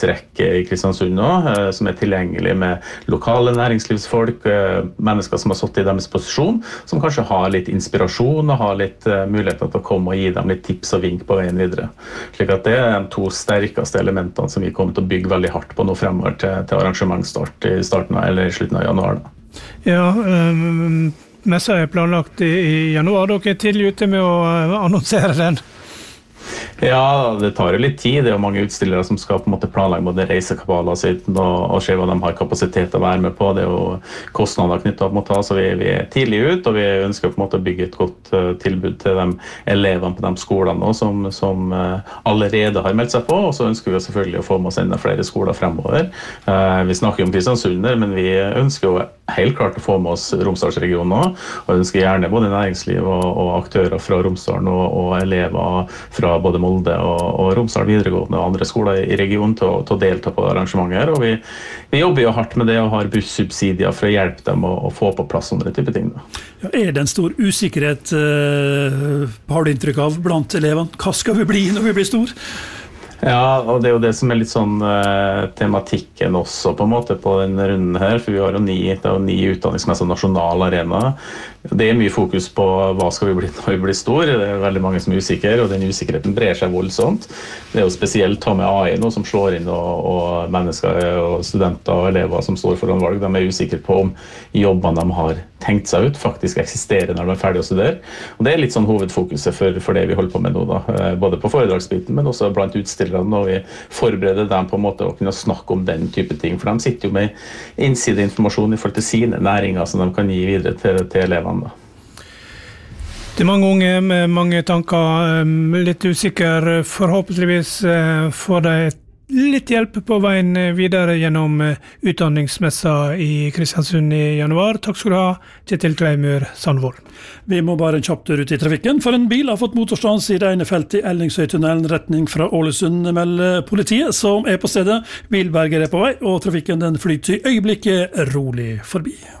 rekke i Kristiansund nå, som tilgjengelig med lokale næringslivsfolk, mennesker som har stått i deres posisjon, som kanskje har litt inspirasjon og har litt muligheter til å komme og gi dem litt tips og vink på veien videre. Slik at det de 2 sterkeste elementene som vi kommer til å bygge veldig hardt på nå fremover til arrangementsstart i starten eller i slutten av januar. Ja, messa planlagt i januar. Dere tidlig ute med å annonsere den. Ja, det tar jo litt tid. Det jo mange utstillere som skal på en måte planlegge både reisekabaler sitt og se hva de har kapasitet til å være med på. Det jo kostnader knyttet opp mot det, så vi tidlig ut, og vi ønsker på en måte å bygge et godt tilbud til de elevene på de skolene også, som allerede har meldt seg på, og så ønsker vi selvfølgelig å få med oss enda flere skoler fremover. Vi snakker om Kristiansund, men vi ønsker jo helt klart å få med oss Romsdalsregionen også, og ønsker gjerne både næringsliv og aktører fra Romsdalen og elever fra både Molde og Romsdal videregående og andre skoler i regionen til å delta på arrangementer, og vi jobber jo hardt med det og har bussubsidier for å hjelpe dem å få på plass sånne type ting. Ja, det en stor usikkerhet, har du inntrykk av blant elevene? Hva skal vi bli når vi blir stor? Ja, og det jo det som litt sånn tematikken også på en måte på denne runden her, for vi har jo 9 utdanningsmessig nasjonal arena. Det mye fokus på hva skal vi bli når vi blir stor. Det veldig mange som usikre, og den usikkerheten brer seg voldsomt. Det jo spesielt ta med AI nå som slår inn, og mennesker og studenter og elever som står foran valg, de usikre på om jobbene de har tenkt seg ut faktisk eksisterer når de ferdig å studere. Og det litt sånn hovedfokuset for det vi holder på med nå da, både på foredragsbiten, men også blant utstillerne, og vi forbereder dem på en måte å kunne snakke om den type ting, for de sitter jo med innsideinformasjon i forhold til sine næringer som de kan gi videre til elevene. Det mange unge med mange tanker, litt usikker, forhåpentligvis får de litt hjelp på veien videre gjennom utdanningsmessa i Kristiansund i januar. Takk skal du ha, Kjetil Kleimur Sandvold. Vi må bare en kjapp tur ut i trafikken, for en bil har fått motorstans i det ene feltet i Ellingsøytunnelen retning fra Ålesund, melder politiet, som på stedet. Bilberger på vei, og trafikken den flyter i øyeblikket rolig forbi.